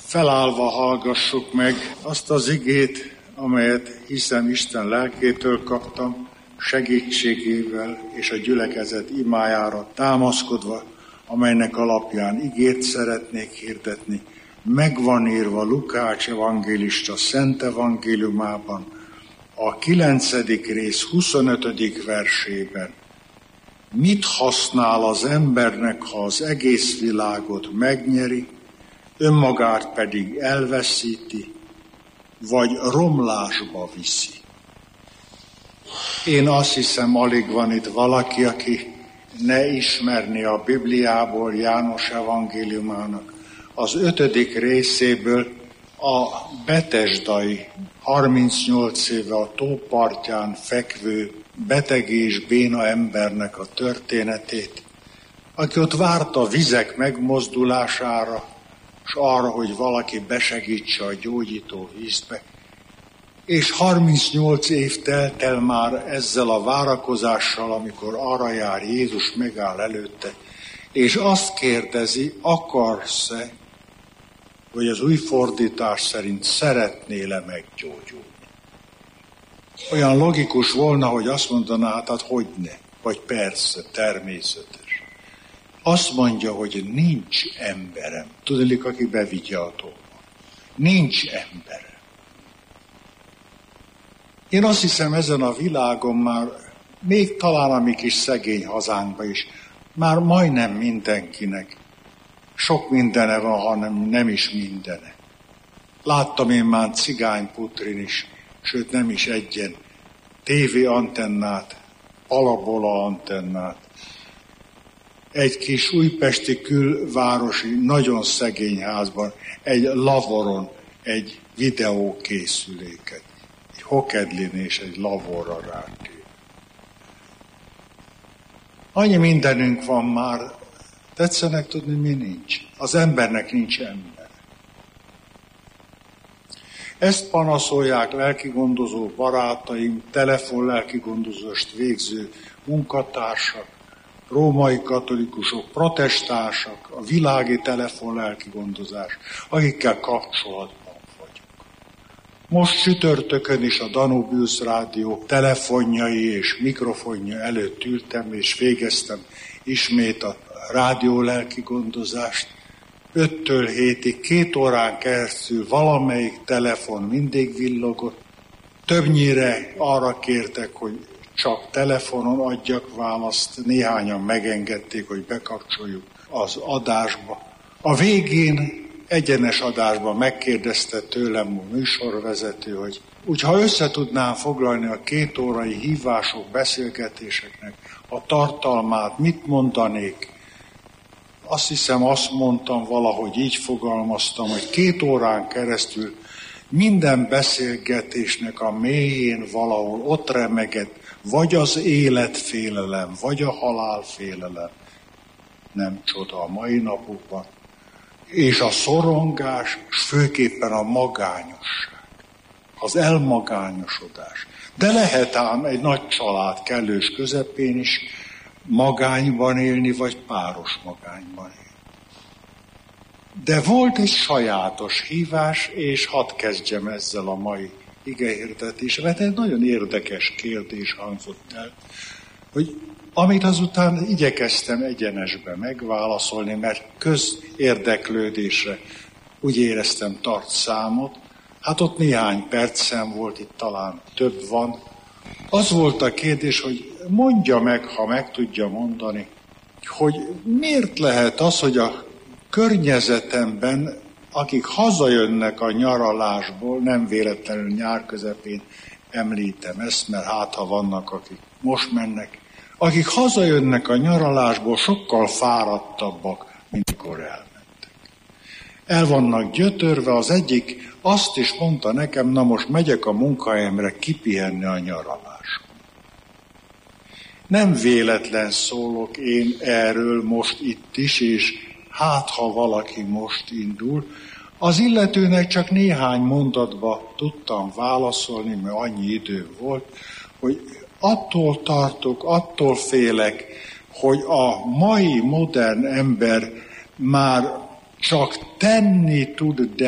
Felállva hallgassuk meg azt az igét, amelyet hiszem Isten lelkétől kaptam, segítségével és a gyülekezet imájára támaszkodva, amelynek alapján igét szeretnék hirdetni. Megvan írva Lukács evangélista Szent Evangéliumában, a 9. rész 25. versében. Mit használ az embernek, ha az egész világot megnyeri, önmagát pedig elveszíti, vagy romlásba viszi? Én azt hiszem, alig van itt valaki, aki ne ismerné a Bibliából, János evangéliumának az 5. részéből a betesdai, 38 éve a tópartján fekvő beteg és béna embernek a történetét, aki ott várta a vizek megmozdulására, és arra, hogy valaki besegítse a gyógyító vízbe. És 38 év telt el már ezzel a várakozással, amikor arra jár Jézus, megáll előtte, és azt kérdezi, akarsz-e, vagy az új fordítás szerint szeretnél-e meggyógyulni? Olyan logikus volna, hogy azt mondaná, hát hogyne, vagy persze, természetes. Azt mondja, hogy nincs emberem. Tudod, aki bevigye a tóba. Nincs emberem. Én azt hiszem, ezen a világon már, még talán a mi kis szegény hazánkban is, már majdnem mindenkinek sok mindene van, hanem nem is mindene. Láttam én már cigányputrin is, sőt nem is egyen, TV antennát, parabola antennát. Egy kis újpesti külvárosi, nagyon szegény házban, egy lavoron, egy videókészüléket. Egy hokedlin és egy lavorra rátér. Annyi mindenünk van már, tetszenek tudni, mi nincs. Az embernek nincs ember. Ezt panaszolják lelkigondozó barátaim, telefon lelkigondozást végző munkatársak, római katolikusok, protestánsak, a világi telefon lelkigondozás, akikkel kapcsolatban vagyok. Most csütörtökön is a Danubius Rádió telefonjai és mikrofonja előtt ültem, és végeztem ismét a rádió lelkigondozást. 5-től 7-ig, 2 órán keresztül valamelyik telefon mindig villogott. Többnyire arra kértek, hogy csak telefonon adjak választ, néhányan megengedték, hogy bekapcsoljuk az adásba. A végén egyenes adásban megkérdezte tőlem a műsorvezető, hogy ha össze tudnám foglalni a 2 órai hívások, beszélgetéseknek a tartalmát, mit mondanék? Azt hiszem, azt mondtam, valahogy így fogalmaztam, hogy 2 órán keresztül minden beszélgetésnek a mélyén valahol ott remegett, vagy az életfélelem, vagy a halálfélelem. Nem csoda a mai napokban. És a szorongás, és főképpen a magányosság, az elmagányosodás. De lehet ám egy nagy család kellős közepén is magányban élni, vagy páros magányban élni. De volt egy sajátos hívás, és hadd kezdjem ezzel a mai igehirdetésre, mert egy nagyon érdekes kérdés hangzott el, hogy amit azután igyekeztem egyenesbe megválaszolni, mert közérdeklődésre úgy éreztem tart számot, hát ott néhány percem volt, itt talán több van. Az volt a kérdés, hogy mondja meg, ha meg tudja mondani, hogy miért lehet az, hogy a környezetemben, akik hazajönnek a nyaralásból, nem véletlenül nyár közepén említem ezt, mert hát ha vannak, akik most mennek, akik hazajönnek a nyaralásból, sokkal fáradtabbak, mint mikor elmentek. El vannak gyötörve, az egyik azt is mondta nekem, na most megyek a munkahelyemre kipihenni a nyaraláson. Nem véletlen szólok én erről most itt is, és hát ha valaki most indul, az illetőnek csak néhány mondatba tudtam válaszolni, mert annyi idő volt, hogy attól tartok, attól félek, hogy a mai modern ember már csak tenni tud, de